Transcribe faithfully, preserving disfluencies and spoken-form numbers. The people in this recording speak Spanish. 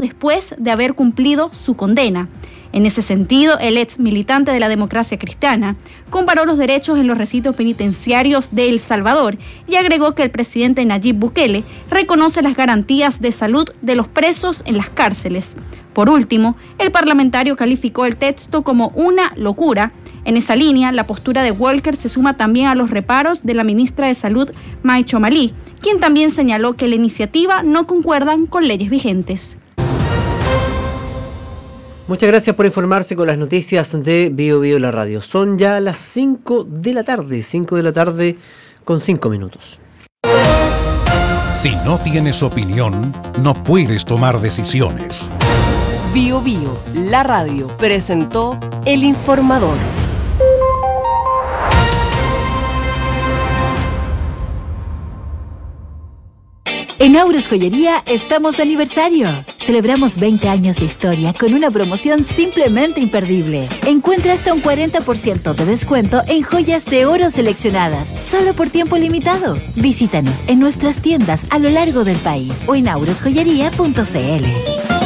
después de haber cumplido su condena. En ese sentido, el ex militante de la Democracia Cristiana comparó los derechos en los recintos penitenciarios de El Salvador y agregó que el presidente Nayib Bukele reconoce las garantías de salud de los presos en las cárceles. Por último, el parlamentario calificó el texto como una locura. En esa línea, la postura de Walker se suma también a los reparos de la ministra de Salud, May Chomalí, quien también señaló que la iniciativa no concuerda con leyes vigentes. Muchas gracias por informarse con las noticias de Bio Bio La Radio. Son ya las cinco de la tarde, cinco de la tarde con cinco minutos. Si no tienes opinión, no puedes tomar decisiones. Bio Bio La Radio presentó El Informador. En Auros Joyería estamos de aniversario. Celebramos veinte años de historia con una promoción simplemente imperdible. Encuentra hasta un cuarenta por ciento de descuento en joyas de oro seleccionadas, solo por tiempo limitado. Visítanos en nuestras tiendas a lo largo del país o en auros joyería punto c l.